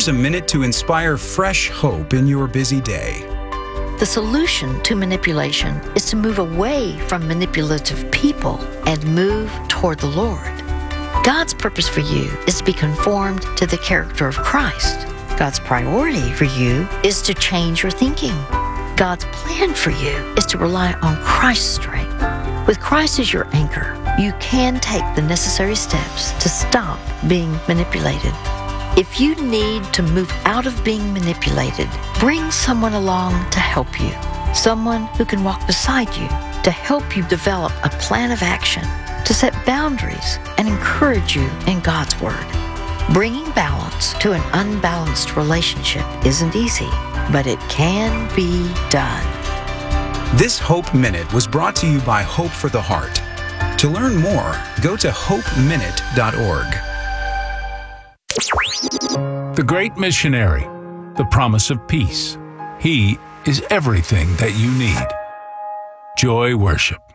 Here's a minute to inspire fresh hope in your busy day. The solution to manipulation is to move away from manipulative people and move toward the Lord. God's purpose for you is to be conformed to the character of Christ. God's priority for you is to change your thinking. God's plan for you is to rely on Christ's strength. With Christ as your anchor, you can take the necessary steps to stop being manipulated. If you need to move out of being manipulated, bring someone along to help you. Someone who can walk beside you to help you develop a plan of action, to set boundaries and encourage you in God's Word. Bringing balance to an unbalanced relationship isn't easy, but it can be done. This Hope Minute was brought to you by Hope for the Heart. To learn more, go to hopeminute.org. The Great Missionary, the promise of peace. He is everything that you need. Joy Worship.